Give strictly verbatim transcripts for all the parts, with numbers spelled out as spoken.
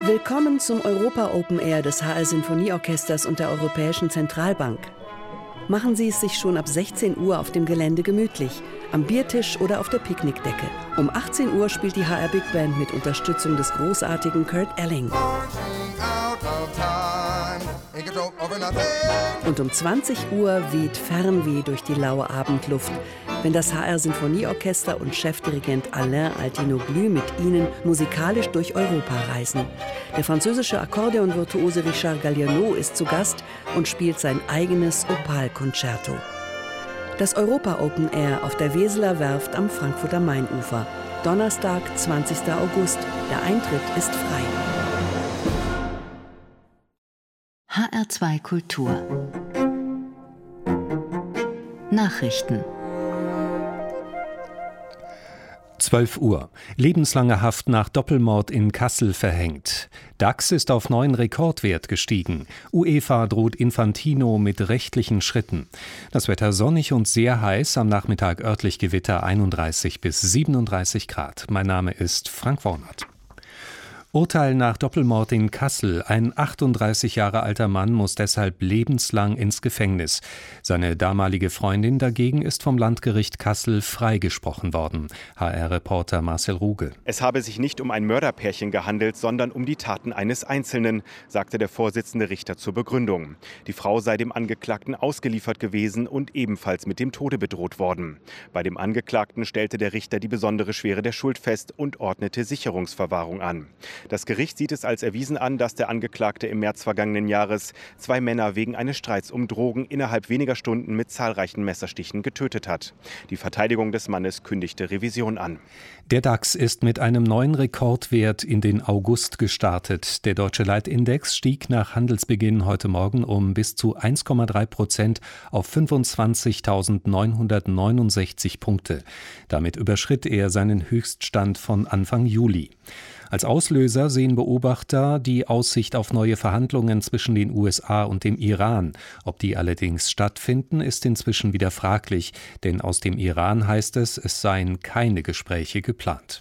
Willkommen zum Europa Open Air des H R Sinfonieorchesters und der Europäischen Zentralbank. Machen Sie es sich schon ab sechzehn Uhr auf dem Gelände gemütlich, am Biertisch oder auf der Picknickdecke. Um achtzehn Uhr spielt die H R Big Band mit Unterstützung des großartigen Kurt Elling. Und um zwanzig Uhr weht Fernweh durch die laue Abendluft, wenn das H R Sinfonieorchester und Chefdirigent Alain Altinoglu mit Ihnen musikalisch durch Europa reisen. Der französische Akkordeonvirtuose Richard Galliano ist zu Gast und spielt sein eigenes Opal-Concerto. Das Europa Open Air auf der Weseler Werft am Frankfurter Mainufer. Donnerstag, zwanzigster August. Der Eintritt ist frei. H R zwei Kultur Nachrichten. zwölf Uhr. Lebenslange Haft nach Doppelmord in Kassel verhängt. DAX ist auf neuen Rekordwert gestiegen. UEFA droht Infantino mit rechtlichen Schritten. Das Wetter sonnig und sehr heiß, am Nachmittag örtlich Gewitter einunddreißig bis siebenunddreißig Grad. Mein Name ist Frank Wornert. Urteil nach Doppelmord in Kassel. Ein achtunddreißig Jahre alter Mann muss deshalb lebenslang ins Gefängnis. Seine damalige Freundin dagegen ist vom Landgericht Kassel freigesprochen worden. H R-Reporter Marcel Ruge. Es habe sich nicht um ein Mörderpärchen gehandelt, sondern um die Taten eines Einzelnen, sagte der Vorsitzende Richter zur Begründung. Die Frau sei dem Angeklagten ausgeliefert gewesen und ebenfalls mit dem Tode bedroht worden. Bei dem Angeklagten stellte der Richter die besondere Schwere der Schuld fest und ordnete Sicherungsverwahrung an. Das Gericht sieht es als erwiesen an, dass der Angeklagte im März vergangenen Jahres zwei Männer wegen eines Streits um Drogen innerhalb weniger Stunden mit zahlreichen Messerstichen getötet hat. Die Verteidigung des Mannes kündigte Revision an. Der DAX ist mit einem neuen Rekordwert in den August gestartet. Der deutsche Leitindex stieg nach Handelsbeginn heute Morgen um bis zu eins Komma drei Prozent auf fünfundzwanzigtausendneunhundertneunundsechzig Punkte. Damit überschritt er seinen Höchststand von Anfang Juli. Als Auslöser sehen Beobachter die Aussicht auf neue Verhandlungen zwischen den U S A und dem Iran. Ob die allerdings stattfinden, ist inzwischen wieder fraglich, denn aus dem Iran heißt es, es seien keine Gespräche geplant.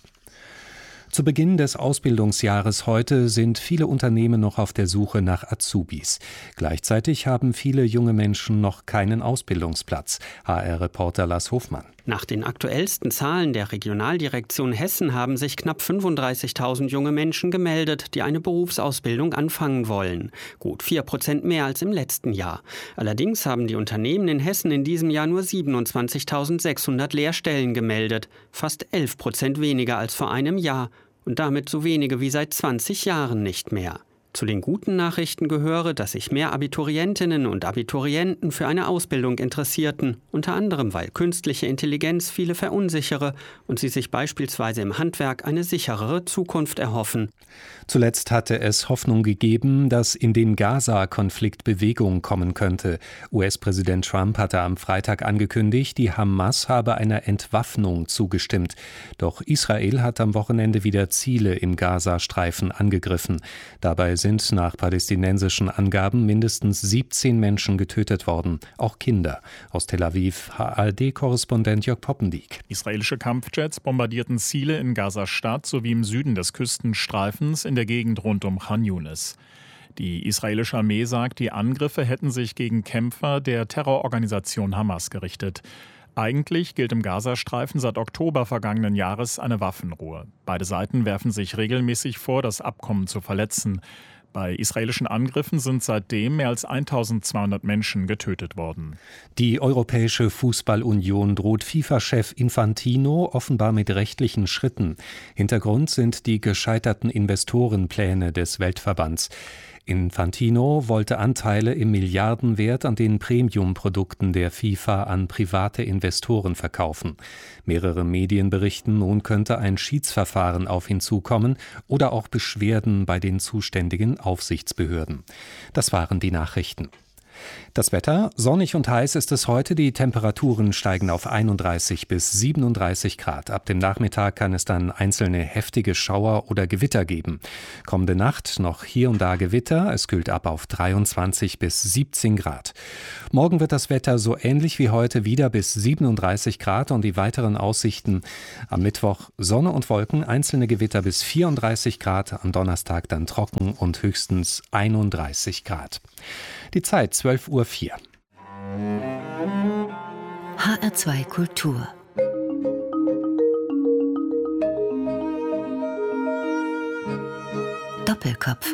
Zu Beginn des Ausbildungsjahres heute sind viele Unternehmen noch auf der Suche nach Azubis. Gleichzeitig haben viele junge Menschen noch keinen Ausbildungsplatz. H R-Reporter Lars Hofmann. Nach den aktuellsten Zahlen der Regionaldirektion Hessen haben sich knapp fünfunddreißigtausend junge Menschen gemeldet, die eine Berufsausbildung anfangen wollen. Gut vier Prozent mehr als im letzten Jahr. Allerdings haben die Unternehmen in Hessen in diesem Jahr nur siebenundzwanzigtausendsechshundert Lehrstellen gemeldet. Fast elf Prozent weniger als vor einem Jahr. Und damit so wenige wie seit zwanzig Jahren nicht mehr. Zu den guten Nachrichten gehöre, dass sich mehr Abiturientinnen und Abiturienten für eine Ausbildung interessierten, unter anderem weil künstliche Intelligenz viele verunsichere und sie sich beispielsweise im Handwerk eine sicherere Zukunft erhoffen. Zuletzt hatte es Hoffnung gegeben, dass in den Gaza-Konflikt Bewegung kommen könnte. U S-Präsident Trump hatte am Freitag angekündigt, die Hamas habe einer Entwaffnung zugestimmt. Doch Israel hat am Wochenende wieder Ziele im Gazastreifen angegriffen. Dabei sind nach palästinensischen Angaben mindestens siebzehn Menschen getötet worden, auch Kinder. Aus Tel Aviv H R D-Korrespondent Jörg Poppendiek. Israelische Kampfjets bombardierten Ziele in Gaza-Stadt sowie im Süden des Küstenstreifens in der Gegend rund um Khan Yunis. Die israelische Armee sagt, die Angriffe hätten sich gegen Kämpfer der Terrororganisation Hamas gerichtet. Eigentlich gilt im Gazastreifen seit Oktober vergangenen Jahres eine Waffenruhe. Beide Seiten werfen sich regelmäßig vor, das Abkommen zu verletzen. Bei israelischen Angriffen sind seitdem mehr als eintausendzweihundert Menschen getötet worden. Die Europäische Fußballunion droht FIFA-Chef Infantino offenbar mit rechtlichen Schritten. Hintergrund sind die gescheiterten Investorenpläne des Weltverbands. Infantino wollte Anteile im Milliardenwert an den Premium-Produkten der FIFA an private Investoren verkaufen. Mehrere Medien berichten, nun könnte ein Schiedsverfahren auf ihn zukommen oder auch Beschwerden bei den zuständigen Aufsichtsbehörden. Das waren die Nachrichten. Das Wetter, sonnig und heiß ist es heute. Die Temperaturen steigen auf einunddreißig bis siebenunddreißig Grad. Ab dem Nachmittag kann es dann einzelne heftige Schauer oder Gewitter geben. Kommende Nacht noch hier und da Gewitter. Es kühlt ab auf dreiundzwanzig bis siebzehn Grad. Morgen wird das Wetter so ähnlich wie heute wieder bis siebenunddreißig Grad und die weiteren Aussichten: am Mittwoch Sonne und Wolken, einzelne Gewitter bis vierunddreißig Grad, am Donnerstag dann trocken und höchstens einunddreißig Grad. Die Zeit zwölf Uhr vier. H R zwei Kultur. Doppelkopf.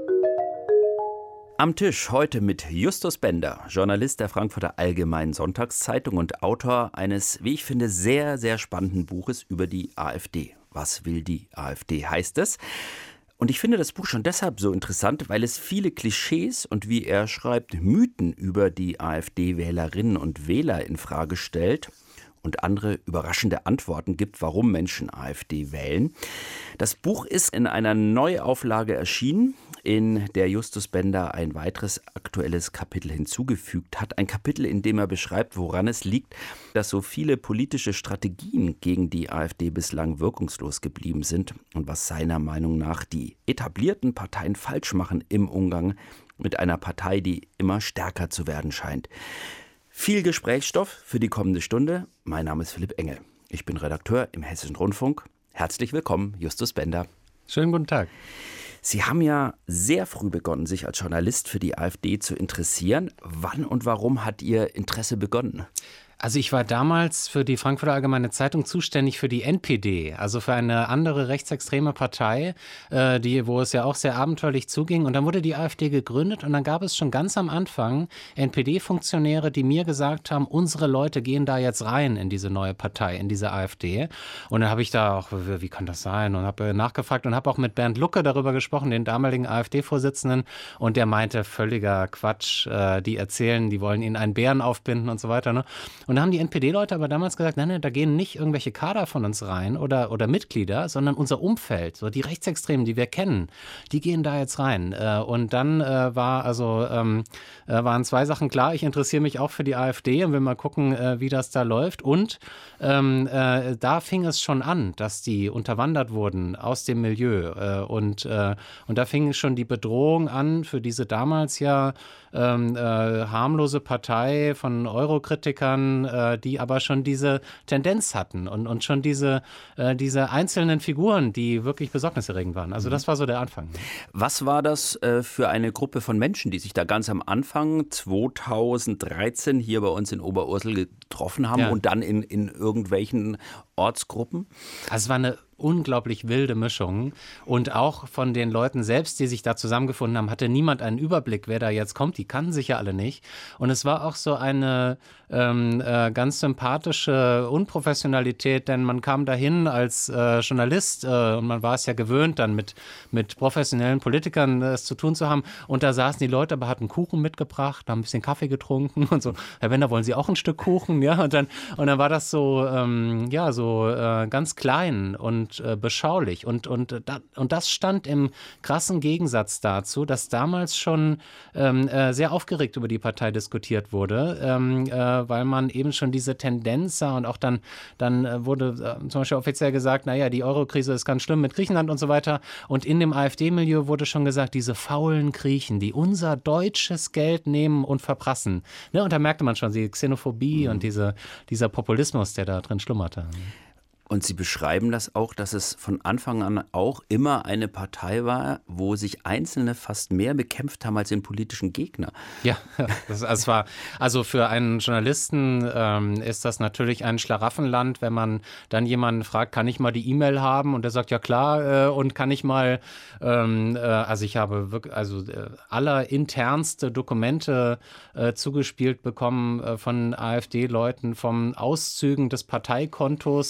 Am Tisch heute mit Justus Bender, Journalist der Frankfurter Allgemeinen Sonntagszeitung und Autor eines, wie ich finde, sehr, sehr spannenden Buches über die AfD. Was will die AfD, heißt es. Und ich finde das Buch schon deshalb so interessant, weil es viele Klischees und, wie er schreibt, Mythen über die AfD-Wählerinnen und Wähler in Frage stellt und andere überraschende Antworten gibt, warum Menschen AfD wählen. Das Buch ist in einer Neuauflage erschienen, in der Justus Bender ein weiteres aktuelles Kapitel hinzugefügt hat. Ein Kapitel, in dem er beschreibt, woran es liegt, dass so viele politische Strategien gegen die AfD bislang wirkungslos geblieben sind und was seiner Meinung nach die etablierten Parteien falsch machen im Umgang mit einer Partei, die immer stärker zu werden scheint. Viel Gesprächsstoff für die kommende Stunde. Mein Name ist Philipp Engel. Ich bin Redakteur im Hessischen Rundfunk. Herzlich willkommen, Justus Bender. Schönen guten Tag. Sie haben ja sehr früh begonnen, sich als Journalist für die AfD zu interessieren. Wann und warum hat Ihr Interesse begonnen? Also ich war damals für die Frankfurter Allgemeine Zeitung zuständig für die N P D, also für eine andere rechtsextreme Partei, äh, die, wo es ja auch sehr abenteuerlich zuging. Und dann wurde die AfD gegründet und dann gab es schon ganz am Anfang N P D-Funktionäre, die mir gesagt haben, unsere Leute gehen da jetzt rein in diese neue Partei, in diese AfD. Und dann habe ich da auch, wie kann das sein? Und habe nachgefragt und habe auch mit Bernd Lucke darüber gesprochen, den damaligen AfD-Vorsitzenden. Und der meinte, völliger Quatsch, äh, die erzählen, die wollen ihnen einen Bären aufbinden und so weiter, ne? Und da haben die N P D-Leute aber damals gesagt, nein, nein, da gehen nicht irgendwelche Kader von uns rein oder, oder Mitglieder, sondern unser Umfeld, so die Rechtsextremen, die wir kennen, die gehen da jetzt rein. Und dann äh, war also, ähm, waren zwei Sachen klar. Ich interessiere mich auch für die AfD und will mal gucken, äh, wie das da läuft. Und ähm, äh, da fing es schon an, dass die unterwandert wurden aus dem Milieu. Äh, und, äh, und da fing schon die Bedrohung an für diese damals ja ähm, äh, harmlose Partei von Eurokritikern, äh, die aber schon diese Tendenz hatten und, und schon diese, äh, diese einzelnen Figuren, die wirklich besorgniserregend waren. Also das war so der Anfang. Was war das äh, für eine Gruppe von Menschen, die sich da ganz am Anfang zweitausenddreizehn hier bei uns in Oberursel getroffen haben, ja, und dann in, in irgendwelchen Ortsgruppen? Also es war eine unglaublich wilde Mischung und auch von den Leuten selbst, die sich da zusammengefunden haben, hatte niemand einen Überblick, wer da jetzt kommt. Die kannten sich ja alle nicht. Und es war auch so eine ähm, äh, ganz sympathische Unprofessionalität, denn man kam dahin als äh, Journalist äh, und man war es ja gewöhnt, dann mit, mit professionellen Politikern es zu tun zu haben. Und da saßen die Leute, aber hatten Kuchen mitgebracht, haben ein bisschen Kaffee getrunken und so. Herr Bender, wollen Sie auch ein Stück Kuchen? Ja, und dann, und dann war das so, ähm, ja, so äh, ganz klein und äh, beschaulich. Und, und, äh, da, und das stand im krassen Gegensatz dazu, dass damals schon ähm, äh, sehr aufgeregt über die Partei diskutiert wurde, ähm, äh, weil man eben schon diese Tendenz sah und auch dann, dann äh, wurde äh, zum Beispiel offiziell gesagt, naja, die Eurokrise ist ganz schlimm mit Griechenland und so weiter. Und in dem AfD-Milieu wurde schon gesagt, diese faulen Griechen, die unser deutsches Geld nehmen und verprassen. Ne? Und da merkte man schon die Xenophobie mhm. und diese, dieser Populismus, der da drin schlummerte. Und Sie beschreiben das auch, dass es von Anfang an auch immer eine Partei war, wo sich Einzelne fast mehr bekämpft haben als den politischen Gegner. Ja, das, das war, also für einen Journalisten ähm, ist das natürlich ein Schlaraffenland, wenn man dann jemanden fragt, kann ich mal die E-Mail haben? Und der sagt, ja klar, äh, und kann ich mal, ähm, äh, also ich habe wirklich, also äh, allerinternste Dokumente äh, zugespielt bekommen äh, von AfD-Leuten, vom Auszügen des Parteikontos bis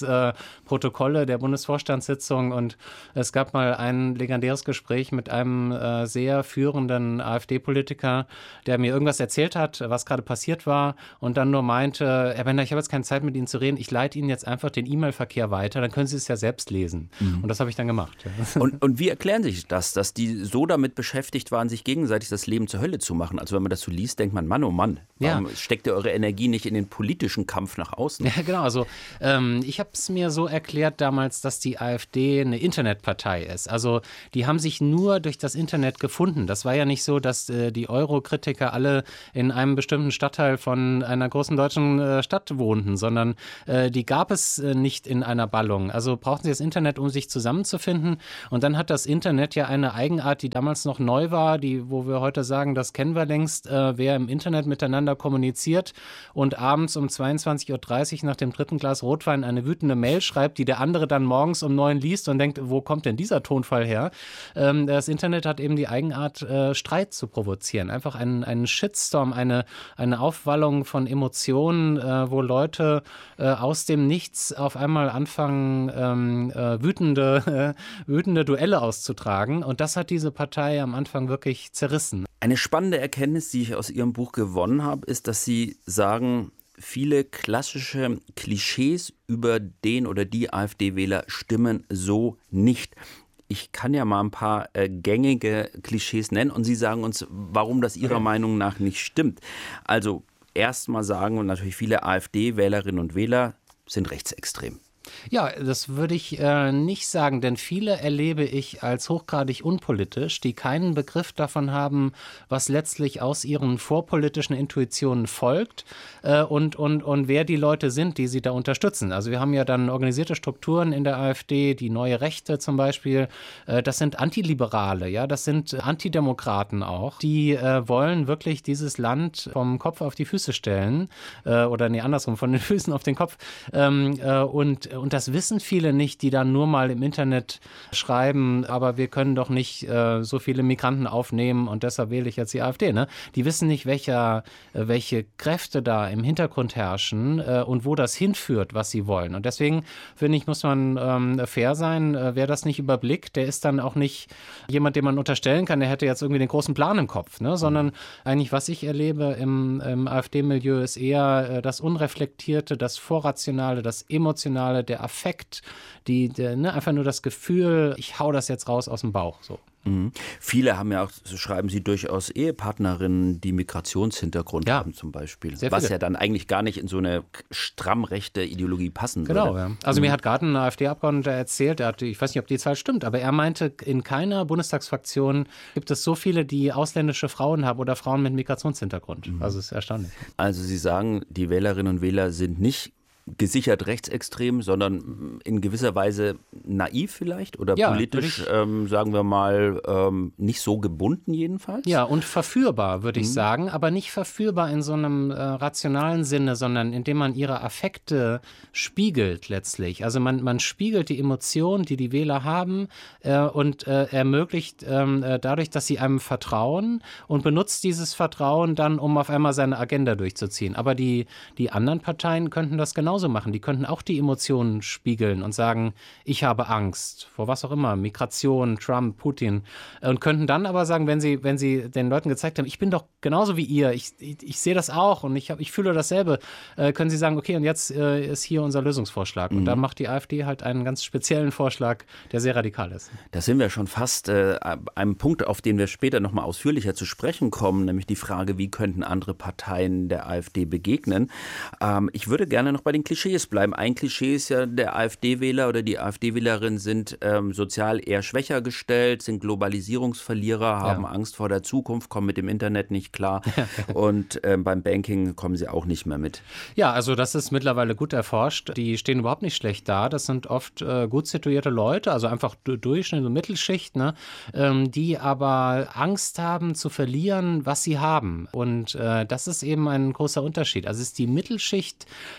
äh, Protokolle der Bundesvorstandssitzung und es gab mal ein legendäres Gespräch mit einem äh, sehr führenden AfD-Politiker, der mir irgendwas erzählt hat, was gerade passiert war und dann nur meinte, Herr Bender, ich habe jetzt keine Zeit mit Ihnen zu reden, ich leite Ihnen jetzt einfach den E-Mail-Verkehr weiter, dann können Sie es ja selbst lesen. Mhm. Und das habe ich dann gemacht. Ja. Und, und wie erklären sich das, dass die so damit beschäftigt waren, sich gegenseitig das Leben zur Hölle zu machen? Also wenn man das so liest, denkt man, Mann, oh Mann, warum ja. steckt ihr eure Energie nicht in den politischen Kampf nach außen? Ja, genau. Also ähm, ich habe es mir so erklärt damals, dass die AfD eine Internetpartei ist. Also die haben sich nur durch das Internet gefunden. Das war ja nicht so, dass äh, die Euro-Kritiker alle in einem bestimmten Stadtteil von einer großen deutschen äh, Stadt wohnten, sondern äh, die gab es äh, nicht in einer Ballung. Also brauchten sie das Internet, um sich zusammenzufinden. Und dann hat das Internet ja eine Eigenart, die damals noch neu war, die, wo wir heute sagen, das kennen wir längst, äh, wer im Internet miteinander kommuniziert und abends um zweiundzwanzig Uhr dreißig nach dem dritten Glas Rotwein eine wütende Mail schreibt, die der andere dann morgens um neun liest und denkt, wo kommt denn dieser Tonfall her? Ähm, das Internet hat eben die Eigenart, äh, Streit zu provozieren. Einfach einen, einen Shitstorm, eine, eine Aufwallung von Emotionen, äh, wo Leute äh, aus dem Nichts auf einmal anfangen, ähm, äh, wütende, äh, wütende Duelle auszutragen. Und das hat diese Partei am Anfang wirklich zerrissen. Eine spannende Erkenntnis, die ich aus Ihrem Buch gewonnen habe, ist, dass Sie sagen, viele klassische Klischees über den oder die AfD-Wähler stimmen so nicht. Ich kann ja mal ein paar äh, gängige Klischees nennen und Sie sagen uns, warum das Ihrer okay. Meinung nach nicht stimmt. Also erstmal sagen und natürlich viele AfD-Wählerinnen und Wähler sind rechtsextrem. Ja, das würde ich äh, nicht sagen, denn viele erlebe ich als hochgradig unpolitisch, die keinen Begriff davon haben, was letztlich aus ihren vorpolitischen Intuitionen folgt äh, und, und, und wer die Leute sind, die sie da unterstützen. Also wir haben ja dann organisierte Strukturen in der AfD, die Neue Rechte zum Beispiel, äh, das sind Antiliberale, ja, das sind Antidemokraten auch, die äh, wollen wirklich dieses Land vom Kopf auf die Füße stellen äh, oder nee, andersrum, von den Füßen auf den Kopf ähm, äh, und Und das wissen viele nicht, die dann nur mal im Internet schreiben, aber wir können doch nicht äh, so viele Migranten aufnehmen und deshalb wähle ich jetzt die AfD. Ne? Die wissen nicht, welcher, äh, welche Kräfte da im Hintergrund herrschen äh, und wo das hinführt, was sie wollen. Und deswegen, finde ich, muss man ähm, fair sein. Äh, wer das nicht überblickt, der ist dann auch nicht jemand, dem man unterstellen kann, der hätte jetzt irgendwie den großen Plan im Kopf. Ne? Sondern eigentlich, was ich erlebe im, im AfD-Milieu, ist eher äh, das Unreflektierte, das Vorrationale, das Emotionale, der Affekt, die, der, ne, einfach nur das Gefühl, ich hau das jetzt raus aus dem Bauch. So. Mhm. Viele haben ja auch, so schreiben sie, durchaus Ehepartnerinnen, die Migrationshintergrund ja. haben zum Beispiel. Was ja dann eigentlich gar nicht in so eine stramm rechte Ideologie passen genau, würde. Genau, ja. Also mhm. mir hat gerade ein AfD-Abgeordneter erzählt, der hatte, ich weiß nicht, ob die Zahl stimmt, aber er meinte, in keiner Bundestagsfraktion gibt es so viele, die ausländische Frauen haben oder Frauen mit Migrationshintergrund. Mhm. Also das ist erstaunlich. Also Sie sagen, die Wählerinnen und Wähler sind nicht gesichert rechtsextrem, sondern in gewisser Weise naiv vielleicht oder ja, politisch, ähm, sagen wir mal, ähm, nicht so gebunden jedenfalls? Ja, und verführbar, würde ich mhm. sagen, aber nicht verführbar in so einem äh, rationalen Sinne, sondern indem man ihre Affekte spiegelt letztlich. Also man, man spiegelt die Emotionen, die die Wähler haben äh, und äh, ermöglicht äh, dadurch, dass sie einem vertrauen und benutzt dieses Vertrauen dann, um auf einmal seine Agenda durchzuziehen. Aber die, die anderen Parteien könnten das genauso machen. Die könnten auch die Emotionen spiegeln und sagen, ich habe Angst vor was auch immer, Migration, Trump, Putin und könnten dann aber sagen, wenn sie, wenn sie den Leuten gezeigt haben, ich bin doch genauso wie ihr, ich, ich, ich sehe das auch und ich, hab, ich fühle dasselbe, äh, können sie sagen, okay, und jetzt äh, ist hier unser Lösungsvorschlag. Mhm. Und dann macht die AfD halt einen ganz speziellen Vorschlag, der sehr radikal ist. Da sind wir schon fast äh, einem Punkt, auf den wir später nochmal ausführlicher zu sprechen kommen, nämlich die Frage, wie könnten andere Parteien der AfD begegnen. Ähm, ich würde gerne noch bei den Klischees bleiben. Ein Klischee ist ja, der AfD-Wähler oder die AfD-Wählerin sind ähm, sozial eher schwächer gestellt, sind Globalisierungsverlierer, haben ja. Angst vor der Zukunft, kommen mit dem Internet nicht klar und ähm, beim Banking kommen sie auch nicht mehr mit. Ja, also das ist mittlerweile gut erforscht. Die stehen überhaupt nicht schlecht da. Das sind oft äh, gut situierte Leute, also einfach Durchschnitt, so Mittelschicht, ne? ähm, die aber Angst haben zu verlieren, was sie haben. Und äh, das ist eben ein großer Unterschied. Also es ist die Mittelschicht, die sagt,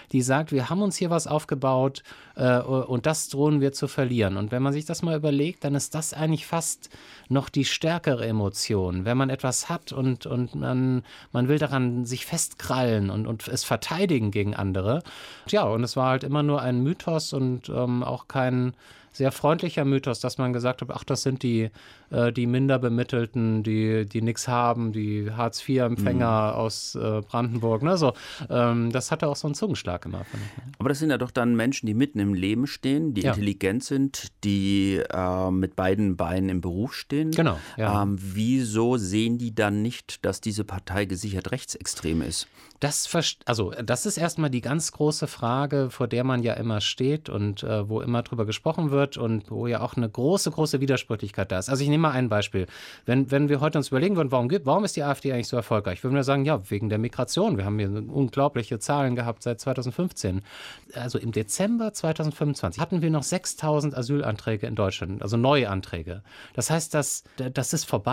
gesagt, wir haben uns hier was aufgebaut äh, und das drohen wir zu verlieren. Und wenn man sich das mal überlegt, dann ist das eigentlich fast noch die stärkere Emotion. Wenn man etwas hat und, und man, man will daran sich festkrallen und, und es verteidigen gegen andere. Ja, und es war halt immer nur ein Mythos und ähm, auch kein sehr freundlicher Mythos, dass man gesagt hat, ach, das sind die, äh, die Minderbemittelten, die, die nichts haben, die Hartz vier Empfänger mhm. aus äh, Brandenburg. Ne? So, ähm, das hatte auch so einen Zungenschlag immer. Aber das sind ja doch dann Menschen, die mitten im Leben stehen, die ja. intelligent sind, die äh, mit beiden Beinen im Beruf stehen. Genau. Ja. Ähm, wieso sehen die dann nicht, dass diese Partei gesichert rechtsextrem ist? Das, also, das ist erstmal die ganz große Frage, vor der man ja immer steht und äh, wo immer drüber gesprochen wird und wo ja auch eine große, große Widersprüchlichkeit da ist. Also ich nehme mal ein Beispiel. Wenn, wenn wir heute uns überlegen würden, warum, warum ist die AfD eigentlich so erfolgreich? Würden wir sagen, ja, wegen der Migration. Wir haben hier unglaubliche Zahlen gehabt seit zweitausendfünfzehn. Also im Dezember zweitausendfünfundzwanzig hatten wir noch sechstausend Asylanträge in Deutschland, also neue Anträge. Das heißt, das, das ist vorbei.